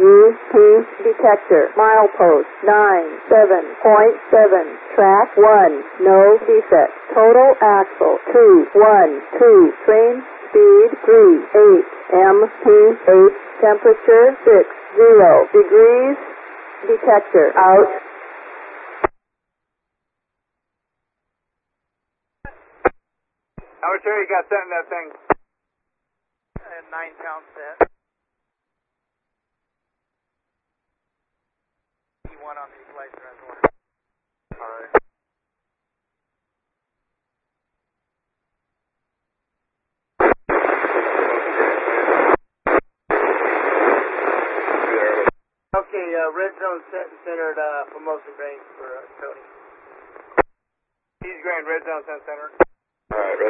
UP detector. Milepost 97.7. Track 1. No defect. Total axle 212. Train speed 38 mph. Temperature 60 degrees. Detector out. How much air you got set in that thing? 9 pound set. E1 on the equalizer as ordered. Alright. Okay, red zone set and centered Formosa Range for Tony. East Grand, red zone, centered. Alright,